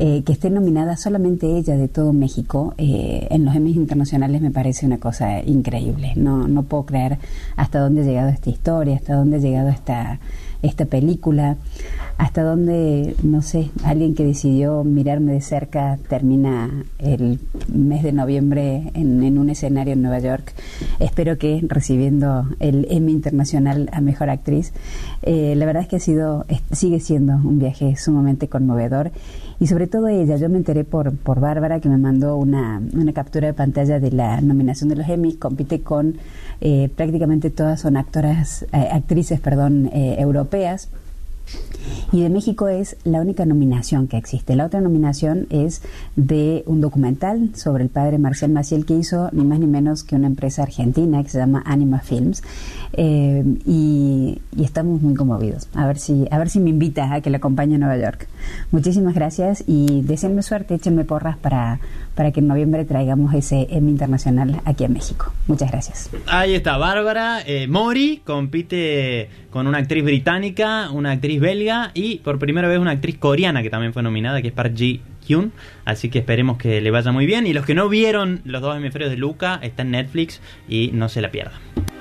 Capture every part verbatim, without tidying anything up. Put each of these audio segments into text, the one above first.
eh, que esté nominada solamente ella de todo México eh, en los Emmys internacionales me parece una cosa increíble. No, no puedo creer hasta dónde ha llegado esta historia, hasta dónde ha llegado esta, esta película, hasta dónde, no sé, alguien que decidió mirarme de cerca termina el mes de noviembre en, en un escenario en Nueva York. Espero que recibiendo el Emmy Internacional a Mejor Actriz. Eh, la verdad es que ha sido, sigue siendo un viaje sumamente conmovedor y sobre todo ella, yo me enteré por, por Bárbara que me mandó una, una captura de pantalla de la nominación de los Emmys. Compite con eh, prácticamente todas son actoras, eh, actrices, perdón, eh, europeas. Y de México es la única nominación que existe. La otra nominación es de un documental sobre el padre Marcial Maciel que hizo ni más ni menos que una empresa argentina que se llama Anima Films, eh, y, y estamos muy conmovidos. A ver si a ver si me invita a que la acompañe a Nueva York. Muchísimas gracias y deseenme suerte, échenme porras para, para que en noviembre traigamos ese Emmy Internacional aquí a México. Muchas gracias. Ahí está Bárbara eh, Mori, compite con una actriz británica, una actriz belga y por primera vez una actriz coreana que también fue nominada, que es Park Ji-hyun, así que esperemos que le vaya muy bien. Y los que no vieron Los dos hemisferios de Luca, está en Netflix y no se la pierdan.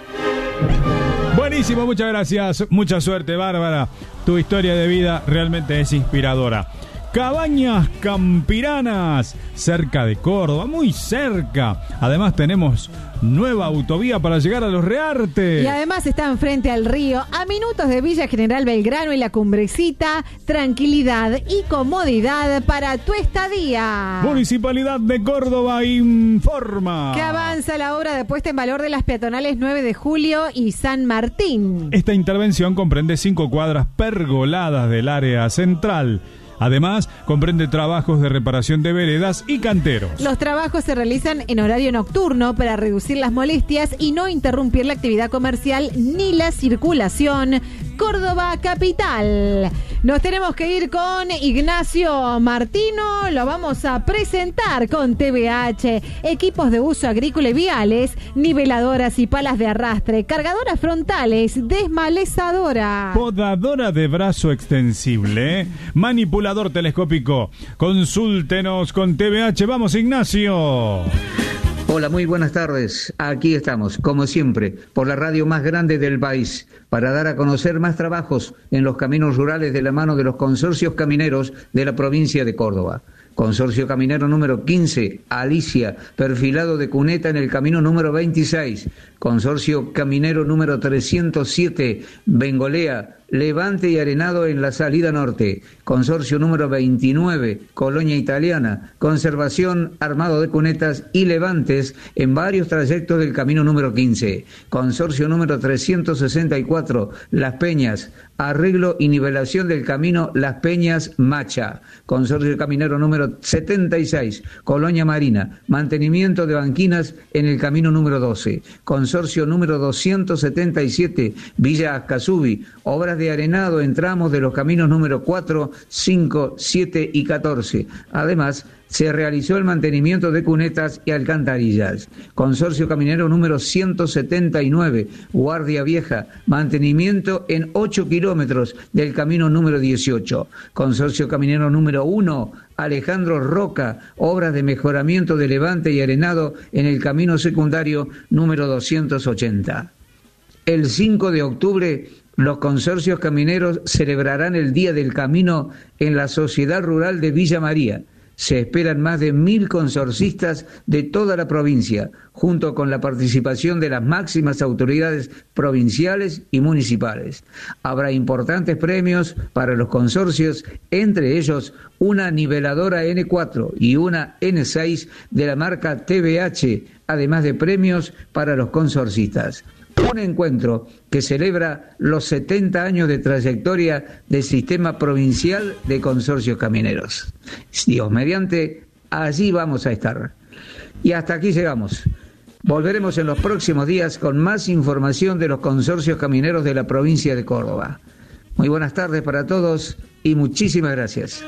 Buenísimo, muchas gracias, mucha suerte Bárbara, tu historia de vida realmente es inspiradora. Cabañas Campiranas, cerca de Córdoba, muy cerca. Además tenemos nueva autovía para llegar a Los Reartes. Y además está enfrente al río, a minutos de Villa General Belgrano y La Cumbrecita. Tranquilidad y comodidad para tu estadía. Municipalidad de Córdoba informa que avanza la obra de puesta en valor de las peatonales nueve de julio y San Martín. Esta intervención comprende cinco cuadras pergoladas del área central. Además, comprende trabajos de reparación de veredas y canteros. Los trabajos se realizan en horario nocturno para reducir las molestias y no interrumpir la actividad comercial ni la circulación. Córdoba capital. Nos tenemos que ir con Ignacio Martino. Lo vamos a presentar con T V H. Equipos de uso agrícola y viales, niveladoras y palas de arrastre, cargadoras frontales, desmalezadora, podadora de brazo extensible, manipulador telescópico. Consúltenos con T V H. Vamos, Ignacio. Hola, muy buenas tardes. Aquí estamos, como siempre, por la radio más grande del país, para dar a conocer más trabajos en los caminos rurales de la mano de los consorcios camineros de la provincia de Córdoba. Consorcio Caminero número quince, Alicia, perfilado de cuneta en el camino número veintiséis. Consorcio Caminero número trescientos siete, Bengolea, levante y arenado en la salida norte. Consorcio número veintinueve, Colonia Italiana, conservación, armado de cunetas y levantes en varios trayectos del camino número quince. Consorcio número trescientos sesenta y cuatro, Las Peñas, arreglo y nivelación del camino Las Peñas Macha. Consorcio Caminero número setenta y seis, Colonia Marina, mantenimiento de banquinas en el camino número doce. Consorcio número doscientos setenta y siete, Villa Ascasubi, obras de arenado en tramos de los caminos número cuatro, cinco, siete y catorce. Además, se realizó el mantenimiento de cunetas y alcantarillas. Consorcio Caminero número ciento setenta y nueve, Guardia Vieja, mantenimiento en ocho kilómetros del camino número dieciocho. Consorcio Caminero número uno, Alejandro Roca, obras de mejoramiento de levante y arenado en el camino secundario número doscientos ochenta. El cinco de octubre, los consorcios camineros celebrarán el Día del Camino en la Sociedad Rural de Villa María. Se esperan más de mil consorcistas de toda la provincia, junto con la participación de las máximas autoridades provinciales y municipales. Habrá importantes premios para los consorcios, entre ellos una niveladora ene cuatro y una ene seis de la marca T V H, además de premios para los consorcistas. Un encuentro que celebra los setenta años de trayectoria del Sistema Provincial de Consorcios Camineros. Dios mediante, allí vamos a estar. Y hasta aquí llegamos. Volveremos en los próximos días con más información de los consorcios camineros de la provincia de Córdoba. Muy buenas tardes para todos y muchísimas gracias.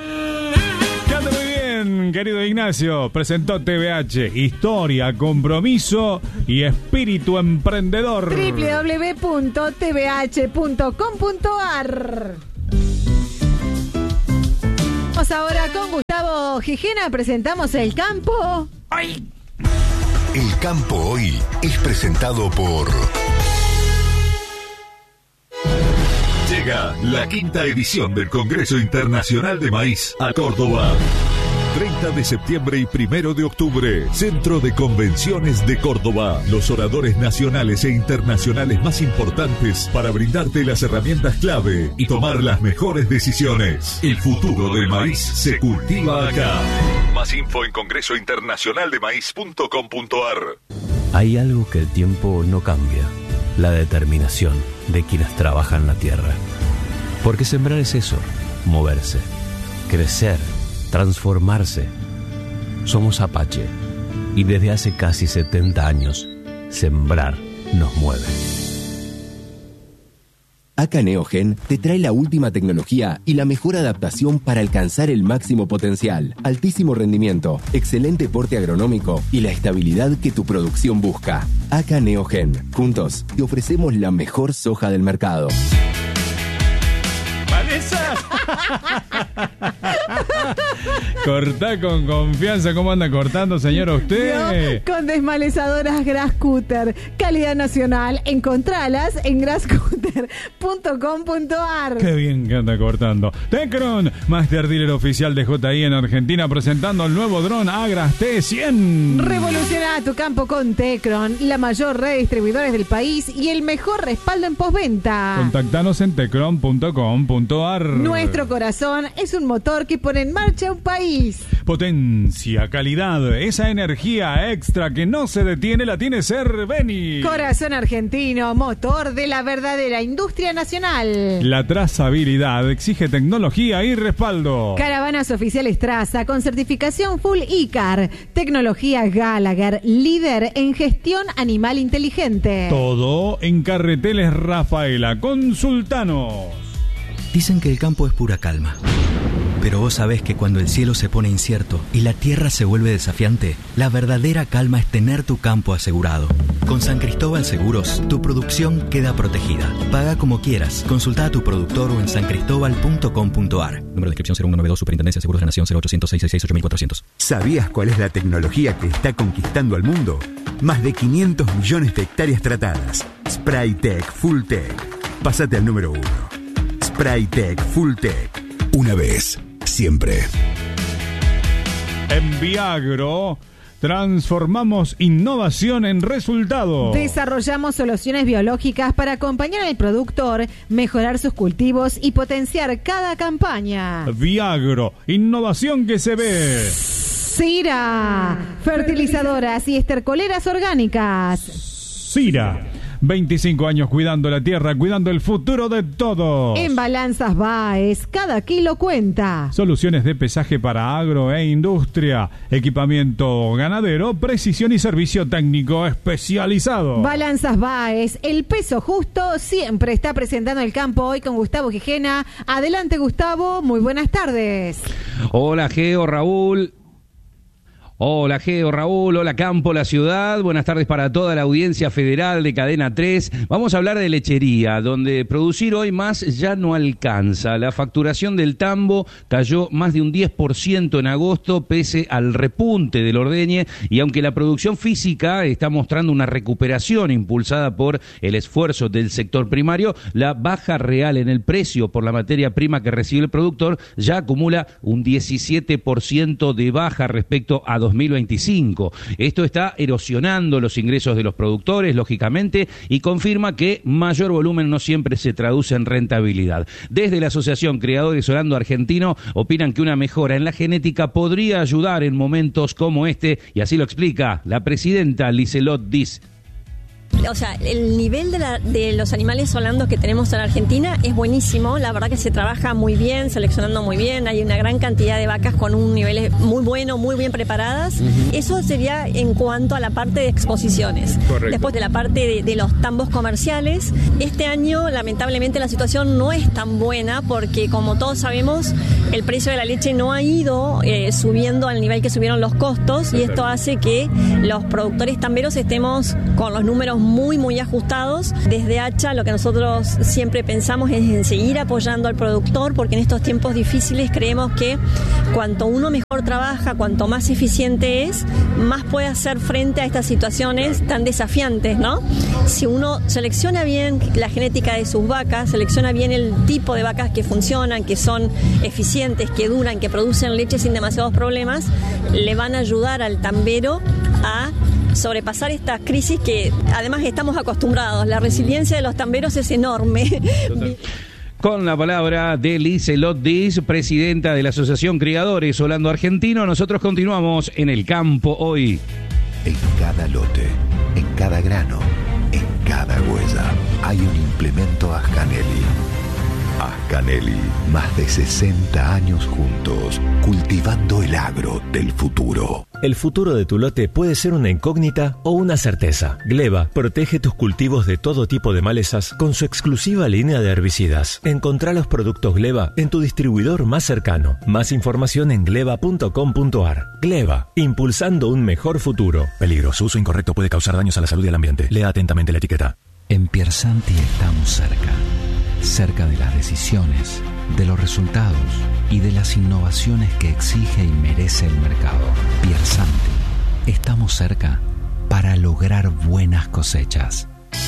Querido Ignacio, presentó T V H, historia, compromiso y espíritu emprendedor. doble u doble u doble u punto t v h punto com punto a r Vamos ahora con Gustavo Gijena, presentamos El Campo. ¡Ay! El Campo Hoy es presentado por... Llega la quinta edición del Congreso Internacional de Maíz a Córdoba. treinta de septiembre y primero de octubre, Centro de Convenciones de Córdoba. Los oradores nacionales e internacionales más importantes para brindarte las herramientas clave y tomar las mejores decisiones. El futuro del maíz se cultiva acá. Más info en congreso internacional de maíz punto com punto a r. Hay algo que el tiempo no cambia: la determinación de quienes trabajan la tierra. Porque sembrar es eso, moverse, crecer, transformarse. Somos Apache y desde hace casi setenta años, sembrar nos mueve. A C A Neogen te trae la última tecnología y la mejor adaptación para alcanzar el máximo potencial, altísimo rendimiento, excelente porte agronómico y la estabilidad que tu producción busca. A C A Neogen. Juntos te ofrecemos la mejor soja del mercado. ¡Vanessa! Cortá con confianza. ¿Cómo anda cortando, señora, usted? No, con desmalezadoras Grascutter. Calidad nacional. Encontralas en grascutter punto com punto a r. Qué bien que anda cortando. Tecron, Master Dealer oficial de J I en Argentina, presentando el nuevo dron Agras T cien. Revoluciona tu campo con Tecron, la mayor red de distribuidores del país y el mejor respaldo en postventa. Contactanos en tecron punto com punto a r. Nuestro corazón es un motor que pone en marcha un país. Potencia, calidad, esa energía extra que no se detiene la tiene Cerveni. Corazón argentino, motor de la verdadera industria nacional. La trazabilidad exige tecnología y respaldo. Caravanas oficiales Traza con certificación Full I C A R. Tecnología Gallagher, líder en gestión animal inteligente. Todo en Carreteles Rafaela. Consultanos. Dicen que el campo es pura calma. Pero vos sabés que cuando el cielo se pone incierto y la tierra se vuelve desafiante, la verdadera calma es tener tu campo asegurado. Con San Cristóbal Seguros, tu producción queda protegida. Paga como quieras. Consulta a tu productor o en san cristóbal punto com punto a r. Número de inscripción cero uno noventa y dos, Superintendencia de Seguros de la Nación, cero ochocientos, seiscientos sesenta y seis, ocho mil cuatrocientos. ¿Sabías cuál es la tecnología que está conquistando al mundo? Más de quinientos millones de hectáreas tratadas. Spraytec Full Tech. Pásate al número uno. Spraytec Full Tech. Una vez, siempre. En Viagro transformamos innovación en resultado. Desarrollamos soluciones biológicas para acompañar al productor, mejorar sus cultivos y potenciar cada campaña. Viagro, innovación que se ve. Sira, fertilizadoras y estercoleras orgánicas. Sira. veinticinco años cuidando la tierra, cuidando el futuro de todos. En Balanzas Baez, cada kilo cuenta. Soluciones de pesaje para agro e industria, equipamiento ganadero, precisión y servicio técnico especializado. Balanzas Baez, el peso justo siempre está presentando el campo hoy con Gustavo Gijena. Adelante, Gustavo, muy buenas tardes. Hola, Geo, Raúl. Hola Geo, Raúl, hola Campo, la ciudad, buenas tardes para toda la audiencia federal de Cadena tres. Vamos a hablar de lechería, donde producir hoy más ya no alcanza. La facturación del tambo cayó más de un diez por ciento en agosto, pese al repunte del ordeñe, y aunque la producción física está mostrando una recuperación impulsada por el esfuerzo del sector primario, la baja real en el precio por la materia prima que recibe el productor ya acumula un diecisiete por ciento de baja respecto a dos mil veinticinco. Esto está erosionando los ingresos de los productores, lógicamente, y confirma que mayor volumen no siempre se traduce en rentabilidad. Desde la Asociación Criadores Orando Argentino opinan que una mejora en la genética podría ayudar en momentos como este, y así lo explica la presidenta Liselot Diz. O sea, el nivel de, la, de los animales holandos que tenemos en Argentina es buenísimo. La verdad que se trabaja muy bien, seleccionando muy bien. Hay una gran cantidad de vacas con un nivel muy bueno, muy bien preparadas. Uh-huh. Eso sería en cuanto a la parte de exposiciones. Correcto. Después de la parte de, de los tambos comerciales, este año lamentablemente la situación no es tan buena porque, como todos sabemos, el precio de la leche no ha ido eh, subiendo al nivel que subieron los costos. Perfecto. Y esto hace que los productores tamberos estemos con los números muy muy, muy ajustados. Desde Hacha lo que nosotros siempre pensamos es en seguir apoyando al productor, porque en estos tiempos difíciles creemos que cuanto uno mejor trabaja, cuanto más eficiente es, más puede hacer frente a estas situaciones tan desafiantes, ¿no? Si uno selecciona bien la genética de sus vacas, selecciona bien el tipo de vacas que funcionan, que son eficientes, que duran, que producen leche sin demasiados problemas, le van a ayudar al tambero a sobrepasar esta crisis que además estamos acostumbrados. La resiliencia de los tamberos es enorme. Total. Con la palabra de Liselot Diz, presidenta de la Asociación Criadores Holando Argentino, nosotros continuamos en el campo hoy. En cada lote, en cada grano, en cada huella, hay un implemento Ascanelli. Ascanelli, más de sesenta años juntos, cultivando el agro del futuro. El futuro de tu lote puede ser una incógnita o una certeza. Gleba protege tus cultivos de todo tipo de malezas con su exclusiva línea de herbicidas. Encontrá los productos Gleba en tu distribuidor más cercano. Más información en gleba punto com punto ar. Gleba, impulsando un mejor futuro. Peligro, su uso incorrecto puede causar daños a la salud y al ambiente. Lea atentamente la etiqueta. En Piersanti estamos cerca. Cerca de las decisiones, de los resultados y de las innovaciones que exige y merece el mercado. Piersanti, estamos cerca para lograr buenas cosechas.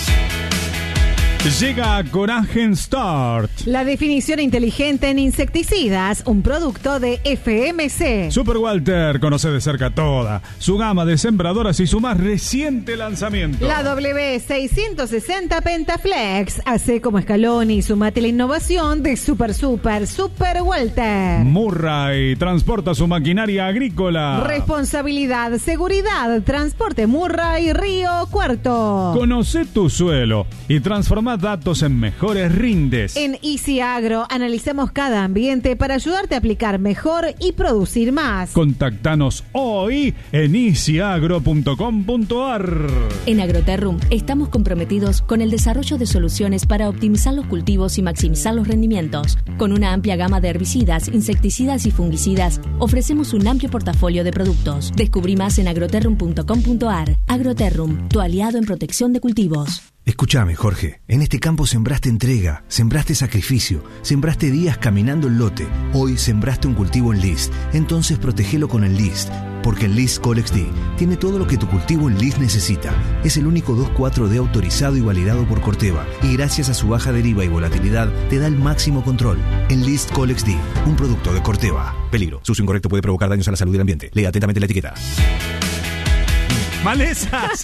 Llega Coragen Start. La definición inteligente en insecticidas, un producto de F M C. Super Walter conoce de cerca toda su gama de sembradoras y su más reciente lanzamiento. La W seiscientos sesenta Pentaflex hace como escalón y sumate la innovación de Super Super Super Walter. Murray transporta su maquinaria agrícola. Responsabilidad, seguridad, transporte Murray Río Cuarto. Conoce tu suelo y transforma datos en mejores rindes. En Easy Agro analizamos cada ambiente para ayudarte a aplicar mejor y producir más. Contactanos hoy en easy agro punto com punto ar. En Agroterrum estamos comprometidos con el desarrollo de soluciones para optimizar los cultivos y maximizar los rendimientos. Con una amplia gama de herbicidas, insecticidas y fungicidas, ofrecemos un amplio portafolio de productos. Descubrí más en agroterrum punto com punto ar. Agroterrum, tu aliado en protección de cultivos. Escúchame, Jorge, en este campo sembraste entrega, sembraste sacrificio, sembraste días caminando el lote. Hoy sembraste un cultivo en List, entonces protegelo con el List, porque el List Colex D tiene todo lo que tu cultivo en List necesita. Es el único dos cuatro D autorizado y validado por Corteva, y gracias a su baja deriva y volatilidad te da el máximo control. En List Colex D, un producto de Corteva. Peligro, su uso incorrecto puede provocar daños a la salud y al ambiente. Lea atentamente la etiqueta. ¡Malezas!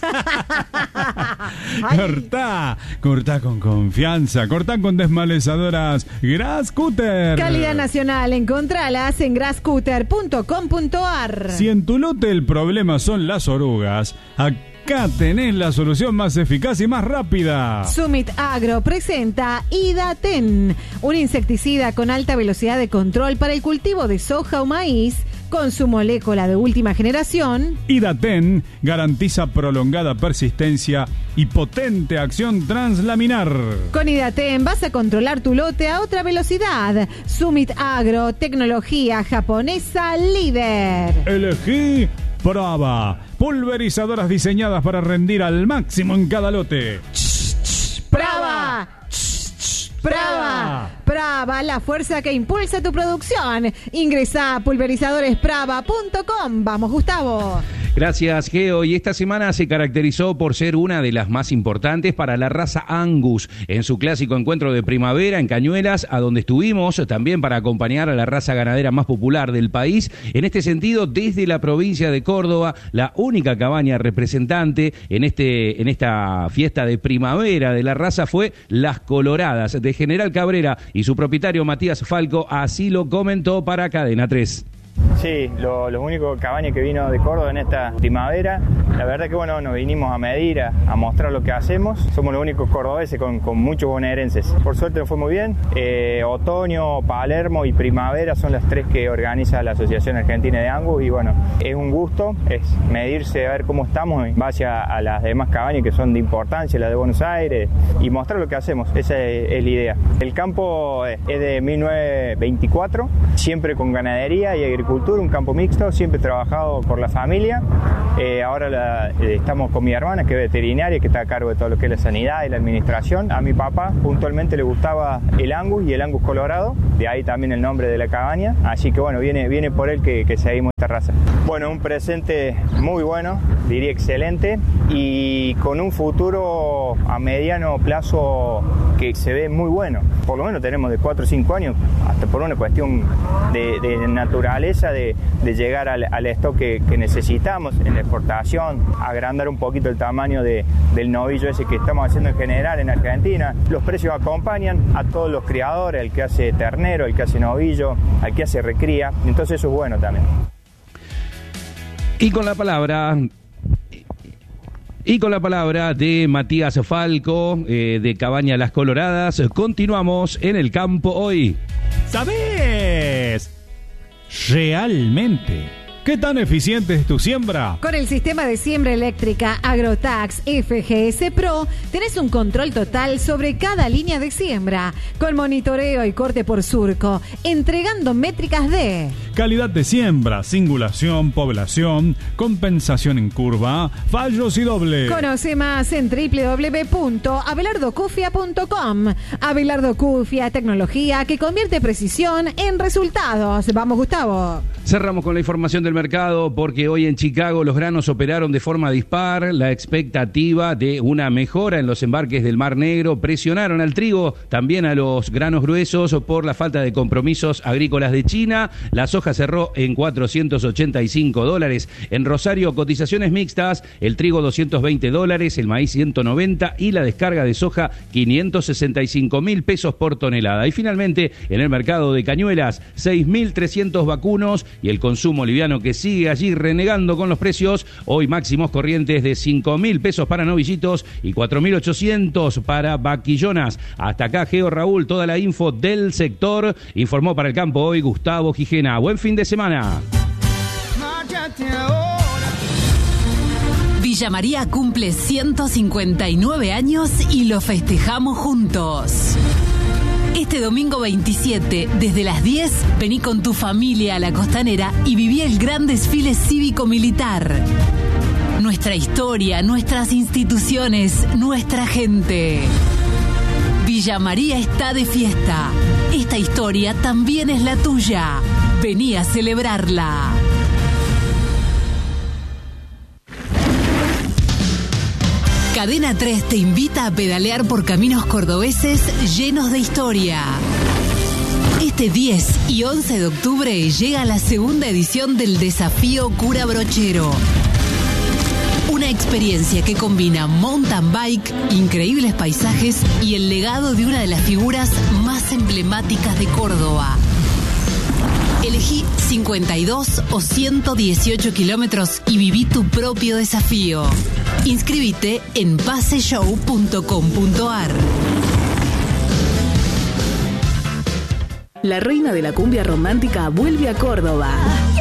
Cortá, cortá con confianza, cortá con desmalezadoras Grasscutter. Calidad nacional, encontralas en grasscutter punto com punto ar. Si en tu lote el problema son las orugas, acá tenés la solución más eficaz y más rápida. Summit Agro presenta Idaten, un insecticida con alta velocidad de control para el cultivo de soja o maíz. Con su molécula de última generación, Idaten garantiza prolongada persistencia y potente acción translaminar. Con Idaten vas a controlar tu lote a otra velocidad. Summit Agro, tecnología japonesa líder. Elegí Prava, pulverizadoras diseñadas para rendir al máximo en cada lote. ¡Prava! Prava, Prava, la fuerza que impulsa tu producción. Ingresa a pulverizadores prava punto com. Vamos, Gustavo. Gracias, Geo. Y esta semana se caracterizó por ser una de las más importantes para la raza Angus en su clásico encuentro de primavera en Cañuelas, a donde estuvimos también para acompañar a la raza ganadera más popular del país. En este sentido, desde la provincia de Córdoba, la única cabaña representante en este en esta fiesta de primavera de la raza fue Las Coloradas de General Cabrera, y su propietario Matías Falco así lo comentó para Cadena tres. Sí, lo, lo único cabaña que vino de Córdoba en esta primavera. La verdad que bueno, nos vinimos a medir, a, a mostrar lo que hacemos. Somos los únicos cordobeses con, con muchos bonaerenses. Por suerte nos fue muy bien. Eh, otoño, Palermo y primavera son las tres que organiza la Asociación Argentina de Angus. Y bueno, es un gusto, es medirse, a ver cómo estamos en base a, a las demás cabañas que son de importancia, la de Buenos Aires, y mostrar lo que hacemos. Esa es, es la idea. El campo es de mil novecientos veinticuatro, siempre con ganadería y agricultura, un campo mixto, siempre trabajado por la familia. Eh, ahora la la, eh, estamos con mi hermana, que es veterinaria, que está a cargo de todo lo que es la sanidad y la administración. A mi papá puntualmente le gustaba el Angus y el Angus colorado, de ahí también el nombre de la cabaña. Así que bueno, viene, viene por él que, que seguimos esta raza. Bueno, un presente muy bueno, diría excelente, y con un futuro a mediano plazo que se ve muy bueno. Por lo menos tenemos de cuatro o cinco años, hasta por una cuestión de, de naturaleza, de, de llegar al, al stock que, que necesitamos en la exportación, agrandar un poquito el tamaño de, del novillo ese que estamos haciendo en general en Argentina. Los precios acompañan a todos los criadores, el que hace ternero, el que hace novillo, al que hace recría, entonces eso es bueno también. Y con la palabra... Y con la palabra de Matías Falco, eh, de Cabaña Las Coloradas, continuamos en el campo hoy. ¿Sabés realmente qué tan eficiente es tu siembra? Con el sistema de siembra eléctrica Agrotax F G S Pro, tenés un control total sobre cada línea de siembra, con monitoreo y corte por surco, entregando métricas de calidad de siembra, singulación, población, compensación en curva, fallos y doble. Conoce más en doble u doble u doble u punto abelardo cufia punto com. Abelardo Cufia, tecnología que convierte precisión en resultados. Vamos, Gustavo. Cerramos con la información del mercado porque hoy en Chicago los granos operaron de forma dispar. La expectativa de una mejora en los embarques del Mar Negro presionaron al trigo, también a los granos gruesos por la falta de compromisos agrícolas de China. La soja cerró en cuatrocientos ochenta y cinco dólares. En Rosario, cotizaciones mixtas, el trigo doscientos veinte dólares, el maíz ciento noventa y la descarga de soja quinientos sesenta y cinco mil pesos por tonelada. Y finalmente, en el mercado de Cañuelas, seis mil trescientos vacunos y el consumo liviano que sigue allí renegando con los precios. Hoy máximos corrientes de cinco mil pesos para novillitos y cuatro mil ochocientos para vaquillonas. Hasta acá, Geo Raúl, toda la info del sector. Informó para el campo hoy Gustavo Gijena. Buen fin de semana. Villa María cumple ciento cincuenta y nueve años y lo festejamos juntos. Este domingo veintisiete, desde las diez, vení con tu familia a la Costanera y viví el gran desfile cívico-militar. Nuestra historia, nuestras instituciones, nuestra gente. Villa María está de fiesta. Esta historia también es la tuya. Vení a celebrarla. Cadena tres te invita a pedalear por caminos cordobeses llenos de historia. Este diez y once de octubre llega la segunda edición del Desafío Cura Brochero. Una experiencia que combina mountain bike, increíbles paisajes y el legado de una de las figuras más emblemáticas de Córdoba. Elegí cincuenta y dos o ciento dieciocho kilómetros y viví tu propio desafío. Inscríbete en paseshow punto com punto ar. La reina de la cumbia romántica vuelve a Córdoba.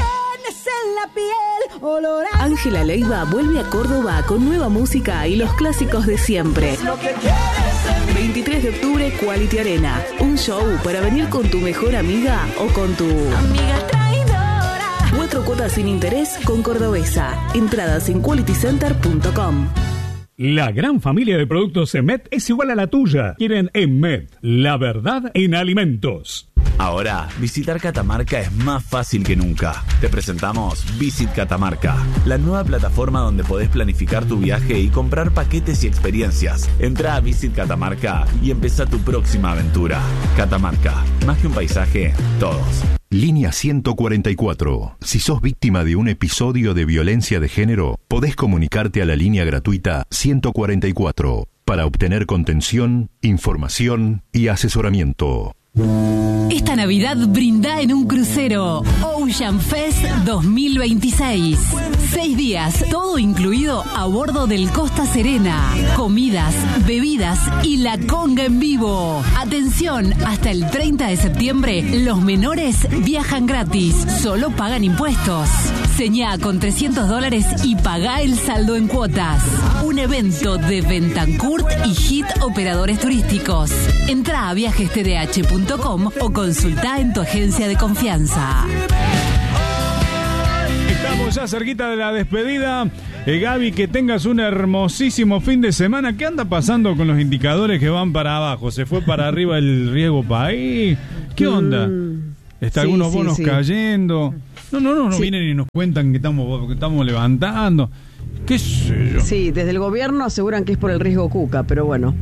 Ángela Leiva vuelve a Córdoba con nueva música y los clásicos de siempre. veintitrés de octubre, Quality Arena. Un show para venir con tu mejor amiga o con tu amiga traidora. Cuatro cuotas sin interés con Cordobesa. Entradas en quality center punto com. La gran familia de productos Emet es igual a la tuya. Quieren Emet, la verdad en alimentos. Ahora, visitar Catamarca es más fácil que nunca. Te presentamos Visit Catamarca, la nueva plataforma donde podés planificar tu viaje y comprar paquetes y experiencias. Entrá a Visit Catamarca y empezá tu próxima aventura. Catamarca, más que un paisaje, todos. Línea ciento cuarenta y cuatro. Si sos víctima de un episodio de violencia de género, podés comunicarte a la línea gratuita ciento cuarenta y cuatro para obtener contención, información y asesoramiento. Esta Navidad brinda en un crucero Ocean Fest dos mil veintiséis. Seis días, todo incluido a bordo del Costa Serena. Comidas, bebidas y la conga en vivo. Atención, hasta el treinta de septiembre los menores viajan gratis, solo pagan impuestos. Señá con trescientos dólares y pagá el saldo en cuotas. Un evento de Bentancourt y Hit Operadores Turísticos. Entrá a viajes t d h punto com o consultá en tu agencia de confianza. Estamos ya cerquita de la despedida. Eh, Gaby, que tengas un hermosísimo fin de semana. ¿Qué anda pasando con los indicadores que van para abajo? ¿Se fue para arriba el riesgo país? ¿Qué onda? Mm, ¿Está sí, algunos sí, bonos sí. cayendo? No, no, no, no Sí. vienen y nos cuentan que estamos, que estamos levantando. ¿Qué sé yo? Sí, desde el gobierno aseguran que es por el riesgo Cuca, pero bueno.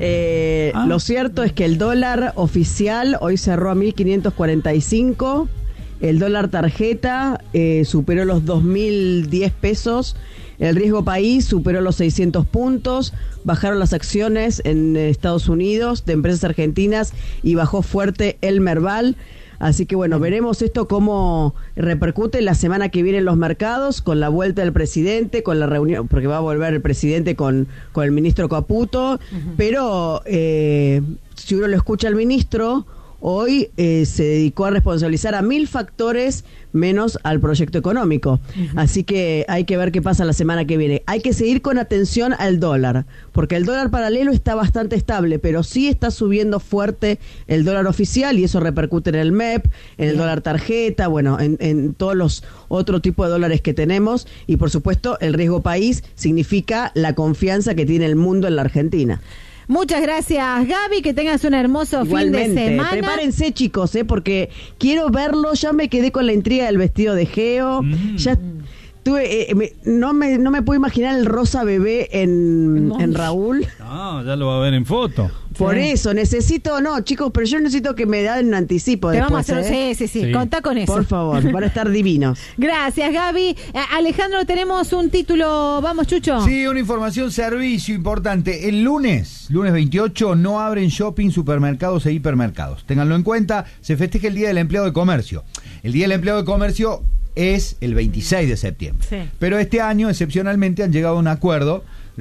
Eh, Ah. Lo cierto es que el dólar oficial hoy cerró a mil quinientos cuarenta y cinco, el dólar tarjeta eh, superó los dos mil diez pesos, el riesgo país superó los seiscientos puntos, bajaron las acciones en Estados Unidos de empresas argentinas y bajó fuerte el Merval. Así que bueno, veremos esto cómo repercute la semana que viene en los mercados, con la vuelta del presidente, con la reunión, porque va a volver el presidente con, con el ministro Caputo, uh-huh. pero eh, si uno lo escucha al ministro, hoy eh, se dedicó a responsabilizar a mil factores menos al proyecto económico. Uh-huh. Así que hay que ver qué pasa la semana que viene. Hay que seguir con atención al dólar, porque el dólar paralelo está bastante estable, pero sí está subiendo fuerte el dólar oficial y eso repercute en el M E P, en el yeah. dólar tarjeta, bueno, en, en todos los otro tipo de dólares que tenemos y por supuesto el riesgo país significa la confianza que tiene el mundo en la Argentina. Muchas gracias, Gaby, que tengas un hermoso Igualmente. fin de semana. Prepárense, chicos, eh, porque quiero verlo. Ya me quedé con la intriga del vestido de Geo. Mm. Ya tuve, eh, me, no me no me puedo imaginar el rosa bebé en, en Raúl. No, ya lo va a ver en foto. Por sí. eso, necesito, no, chicos, pero yo necesito que me den un anticipo Te después, vamos a hacer, ¿eh? sí, sí, sí, contá con eso. Por favor, van a estar divinos. Gracias, Gaby. Eh, Alejandro, tenemos un título, vamos, Chucho. Sí, una información servicio importante. El lunes, lunes veintiocho, no abren shopping, supermercados e hipermercados. Ténganlo en cuenta, se festeja el Día del Empleado de Comercio. El Día del Empleado de Comercio es el veintiséis de septiembre. Sí. Pero este año, excepcionalmente, han llegado a un acuerdo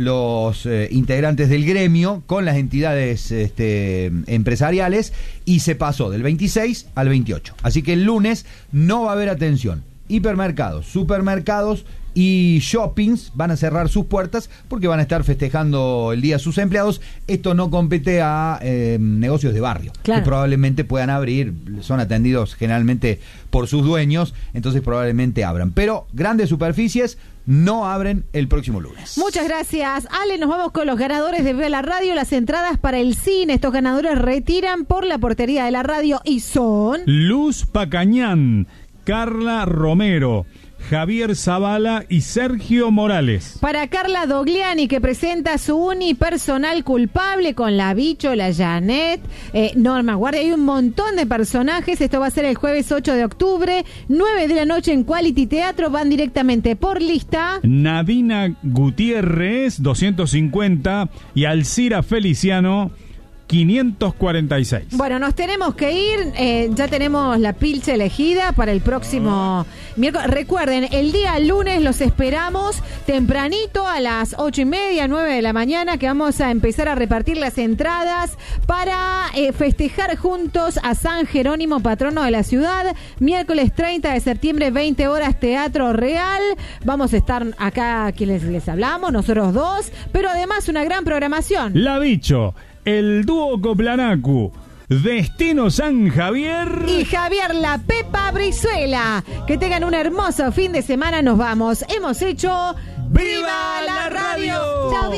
los eh, integrantes del gremio con las entidades este, empresariales y se pasó del veintiséis al veintiocho. Así que el lunes no va a haber atención. Hipermercados, supermercados y shoppings van a cerrar sus puertas porque van a estar festejando el día a sus empleados. Esto no compete a eh, negocios de barrio, claro, que probablemente puedan abrir, son atendidos generalmente por sus dueños, entonces probablemente abran. Pero grandes superficies no abren el próximo lunes. Muchas gracias, Ale. Nos vamos con los ganadores de Viva la Radio, las entradas para el cine. Estos ganadores retiran por la portería de la radio y son... Luz Pacañán, Carla Romero, Javier Zavala y Sergio Morales. Para Carla Dogliani, que presenta su unipersonal culpable con la Bicho, la Janet, eh, Norma Guardia. Hay un montón de personajes. Esto va a ser el jueves ocho de octubre, nueve de la noche en Quality Teatro. Van directamente por lista. Nadina Gutiérrez, doscientos cincuenta, y Alcira Feliciano, quinientos cuarenta y seis. Bueno, nos tenemos que ir. Eh, ya tenemos la pilcha elegida para el próximo oh. miércoles. Recuerden, el día lunes los esperamos tempranito a las ocho y media, nueve de la mañana, que vamos a empezar a repartir las entradas para eh, festejar juntos a San Jerónimo, patrono de la ciudad. Miércoles treinta de septiembre, veinte horas, Teatro Real. Vamos a estar acá, quienes les, les hablamos, nosotros dos, pero además una gran programación. La Bicho, el dúo Coplanacu, Destino San Javier y Javier La Pepa Brizuela. Que tengan un hermoso fin de semana. Nos vamos. Hemos hecho ¡Viva la Radio! ¡Chao!